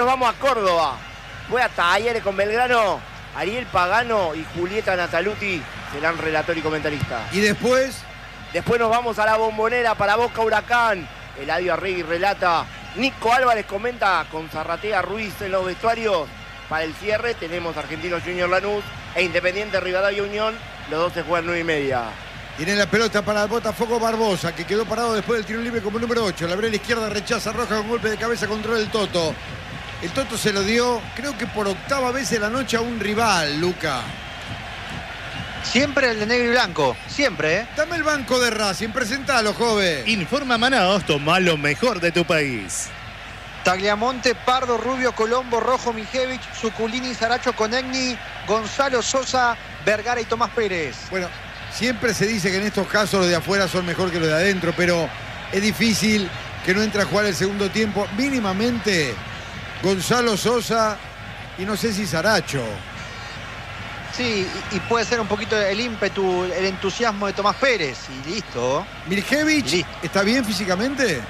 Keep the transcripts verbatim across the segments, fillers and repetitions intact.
Nos vamos a Córdoba. Fue a Talleres con Belgrano. Ariel Pagano y Julieta Nataluti serán relator y comentarista. Y después... Después nos vamos a la Bombonera para Boca Huracán. Eladio Arregui relata. Nico Álvarez comenta con Zarratea Ruiz en los vestuarios. Para el cierre tenemos Argentinos Junior Lanús e Independiente Rivadavia Unión. Los dos se juegan nueve y media. Tiene la pelota para el Botafogo Barbosa, que quedó parado después del tiro libre como número ocho. La vereda izquierda rechaza Roja con golpe de cabeza contra el Toto. El Toto se lo dio, creo que por octava vez en la noche a un rival, Luca. Siempre el de negro y blanco, siempre, ¿eh? Dame el banco de Racing, presentalo, joven. Informa Manaos, toma lo mejor de tu país. Tagliamonte, Pardo, Rubio, Colombo, Rojo, Mijevich, Suculini, Saracho, Conegni, Gonzalo, Sosa, Vergara y Tomás Pérez. Bueno, siempre se dice que en estos casos los de afuera son mejor que los de adentro, pero es difícil que no entre a jugar el segundo tiempo. Mínimamente Gonzalo, Sosa y no sé si Saracho. Sí, y puede ser un poquito el ímpetu, el entusiasmo de Tomás Pérez. Y listo. Miljevich, ¿está bien físicamente?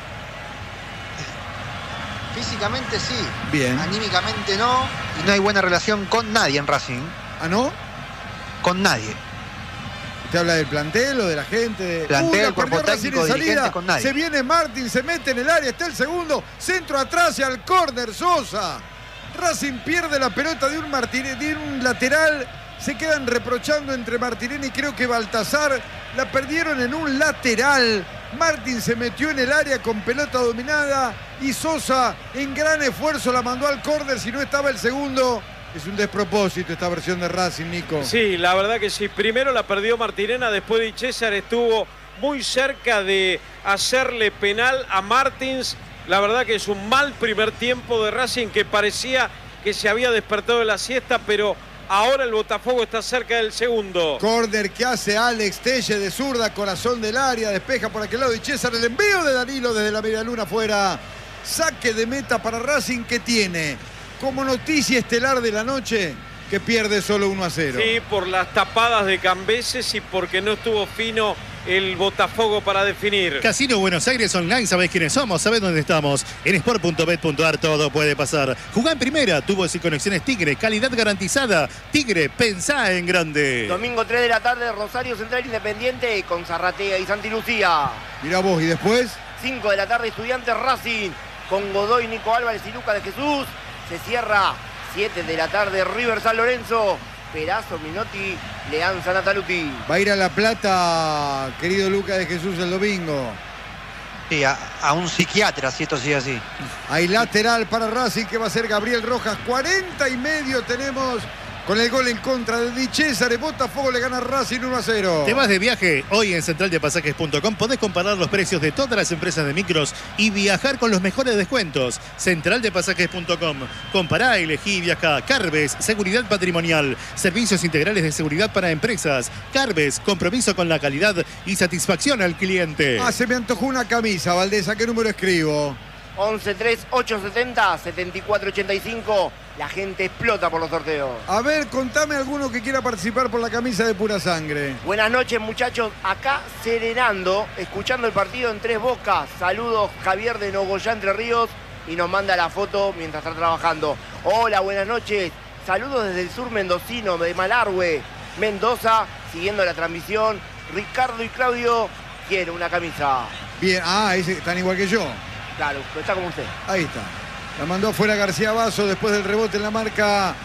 Físicamente sí. Bien. Anímicamente no. Y no hay buena relación con nadie en Racing. ¿Ah, no? Con nadie. ¿Usted habla del plantel o de la gente? Plantel, Uy, cuerpo técnico, dirigente, con nadie. Se viene Martín, se mete en el área, está el segundo. Centro atrás y al córner, Sosa. Racing pierde la pelota de un Martínez, de un lateral. Se quedan reprochando entre Martinelli y creo que Baltasar. La perdieron en un lateral. Martín se metió en el área con pelota dominada y Sosa en gran esfuerzo la mandó al córner. Si no estaba el segundo. Es un despropósito esta versión de Racing, Nico. Sí, la verdad que sí. Primero la perdió Martirena, después Di César estuvo muy cerca de hacerle penal a Martins. La verdad que es un mal primer tiempo de Racing que parecía que se había despertado de la siesta, pero ahora el Botafogo está cerca del segundo. Córner que hace Alex Telle de zurda, corazón del área, despeja por aquel lado y César, el envío de Danilo desde la medialuna afuera. Saque de meta para Racing que tiene como noticia estelar de la noche que pierde solo uno a cero. Sí, por las tapadas de Cambeses y porque no estuvo fino el Botafogo para definir. Casino Buenos Aires Online, ¿sabés quiénes somos? ¿Sabés dónde estamos? En sport punto bet punto ar todo puede pasar. Jugá en primera, tubos y conexiones Tigre, calidad garantizada. Tigre, pensá en grande. Domingo tres de la tarde, Rosario Central Independiente con Zarratea y Santi Lucía. Mirá vos, ¿y después? cinco de la tarde, Estudiantes Racing con Godoy, Nico Álvarez y Lucas de Jesús. Se cierra siete de la tarde, River San Lorenzo. Perazo, Minotti, Leanza, Nataluti. Va a ir a La Plata, querido Lucas de Jesús, el domingo. Sí, a, a un psiquiatra, si esto sigue así. Hay lateral para Racing que va a ser Gabriel Rojas. cuarenta y medio tenemos con el gol en contra de Di César. El Botafogo le gana a Racing uno a cero. ¿Te vas de viaje? Hoy en central de pasajes punto com podés comparar los precios de todas las empresas de micros y viajar con los mejores descuentos. central de pasajes punto com. Compará, elegí y viajá. Carbes, seguridad patrimonial. Servicios integrales de seguridad para empresas. Carbes, compromiso con la calidad y satisfacción al cliente. Ah, se me antojó una camisa, Valdés. ¿A qué número escribo? once tres ocho setenta setenta y cuatro ochenta y cinco. La gente explota por los sorteos. A ver, contame alguno que quiera participar por la camisa de Pura Sangre. Buenas noches, muchachos. Acá serenando, escuchando el partido en Tres Bocas. Saludos, Javier de Nogoyá, Entre Ríos. Y nos manda la foto mientras está trabajando. Hola, buenas noches. Saludos desde el sur mendocino, de Malargüe, Mendoza, siguiendo la transmisión. Ricardo y Claudio quieren una camisa. Bien, ah, ese, están igual que yo. Claro, está como usted. Ahí está. La mandó afuera García Basso después del rebote en la marca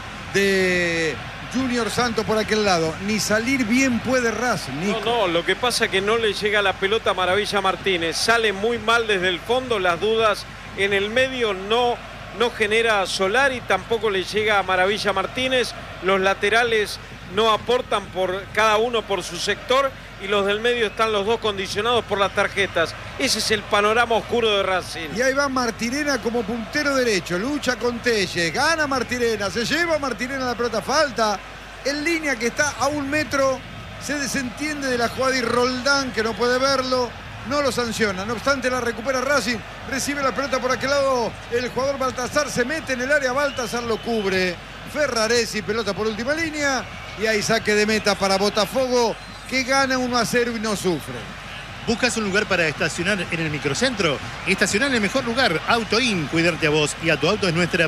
de Junior Santos por aquel lado. Ni salir bien puede Racing, Nico. No, no, lo que pasa es que no le llega la pelota a Maravilla Martínez. Sale muy mal desde el fondo, las dudas en el medio no, no genera Solari, tampoco le llega a Maravilla Martínez. Los laterales no aportan por cada uno por su sector y los del medio están los dos condicionados por las tarjetas. Ese es el panorama oscuro de Racing. Y ahí va Martirena como puntero derecho, lucha con Telles, gana Martirena, se lleva Martirena la pelota, falta en línea que está a un metro, se desentiende de la jugada y Roldán, que no puede verlo, no lo sanciona. No obstante, la recupera Racing, recibe la pelota por aquel lado, el jugador Baltasar se mete en el área, Baltasar lo cubre, Ferraresi, pelota por última línea, y hay saque de meta para Botafogo, que gana uno a cero y no sufre. ¿Buscas un lugar para estacionar en el microcentro? Estacionar en el mejor lugar, Auto In. Cuidarte a vos y a tu auto es nuestra